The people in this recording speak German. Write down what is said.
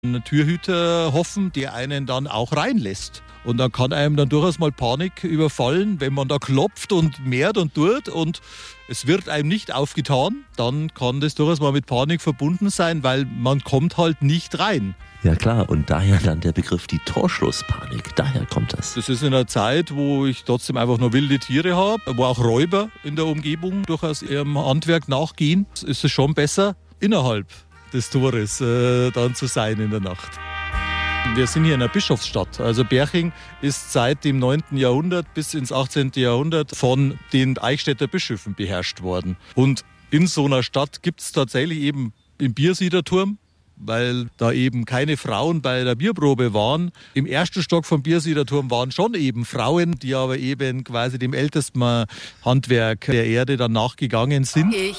einen Türhüter hoffen, der einen dann auch reinlässt. Und dann kann einem dann durchaus mal Panik überfallen, wenn man da klopft und mehrt und tut und es wird einem nicht aufgetan, dann kann das durchaus mal mit Panik verbunden sein, weil man kommt halt nicht rein. Ja klar, und daher dann der Begriff die Torschlusspanik, daher kommt das. Das ist in einer Zeit, wo ich trotzdem einfach nur wilde Tiere habe, wo auch Räuber in der Umgebung durchaus ihrem Handwerk nachgehen, ist es schon besser, innerhalb des Tores dann zu sein in der Nacht. Wir sind hier in einer Bischofsstadt. Also Berching ist seit dem 9. Jahrhundert bis ins 18. Jahrhundert von den Eichstätter Bischöfen beherrscht worden. Und in so einer Stadt gibt es tatsächlich eben den Biersiederturm, weil da eben keine Frauen bei der Bierprobe waren. Im ersten Stock vom Biersiederturm waren schon eben Frauen, die aber eben quasi dem ältesten Handwerk der Erde dann nachgegangen sind.